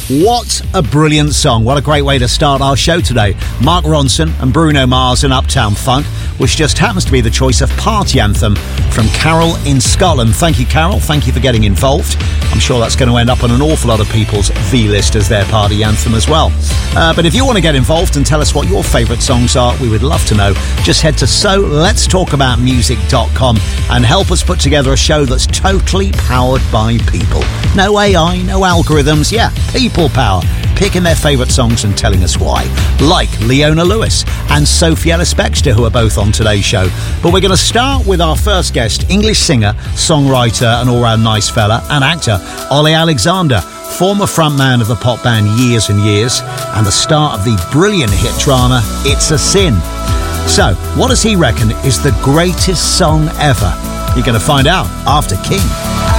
What a brilliant song. What a great way to start our show today. Mark Ronson and Bruno Mars and Uptown Funk, which just happens to be the choice of party anthem from Carol in Scotland. Thank you, Carol. Thank you for getting involved. I'm sure that's going to end up on an awful lot of people's V-list as their party anthem as well. But if you want to get involved and tell us what your favourite songs are, we would love to know. Just head to SoLet'sTalkAboutMusic.com and help us put together a show that's totally powered by people. No AI, no algorithms. Yeah, people power. Picking their favourite songs and telling us why. Like Leona Lewis and Sophie Ellis-Bextor, who are both on today's show. But we're going to start with our first guest, English singer, songwriter and all-round nice fella and actor, Ollie Alexander, former frontman of the pop band Years and Years and the star of the brilliant hit drama It's a Sin. So, what does he reckon is the greatest song ever? You're going to find out after King.